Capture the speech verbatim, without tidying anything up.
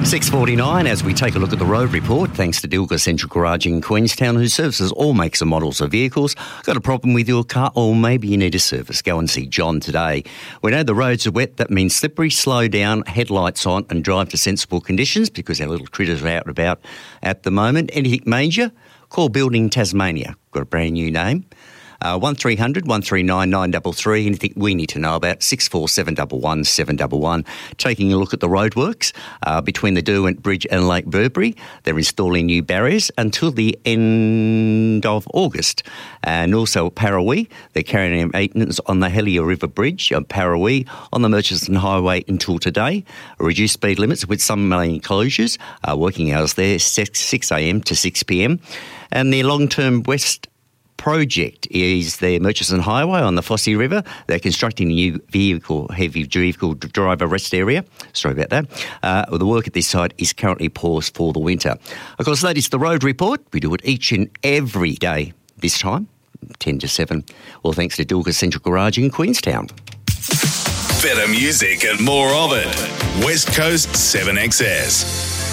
six forty-nine as we take a look at the road report, thanks to Dilga Central Garage in Queenstown, who services all makes and models of vehicles. Got a problem with your car, or maybe you need a service? Go and see John today. We know the roads are wet. That means slippery, slow down, headlights on, and drive to sensible conditions, because our little critters are out and about at the moment. Anything major? Call Building Tasmania. Got a brand new name. Uh, one three hundred, one three nine, nine three three. Anything we need to know about, six four seven one one, seven one one. Taking a look at the roadworks uh, between the Derwent Bridge and Lake Burberry. They're installing new barriers until the end of August. And also at Parawee, they're carrying out maintenance on the Hellier River Bridge on Parawee on the Murchison Highway until today. Reduced speed limits with some lane closures. Uh, working hours there, six a m to six p m. And the long-term west project is the Murchison Highway on the Fossey River. They're constructing a new vehicle, heavy vehicle driver rest area. Sorry about that. Uh, well, the work at this site is currently paused for the winter. Of course, that is the road report. We do it each and every day this time, ten to seven. Well, thanks to Dilga Central Garage in Queenstown. Better music and more of it. West Coast seven X S.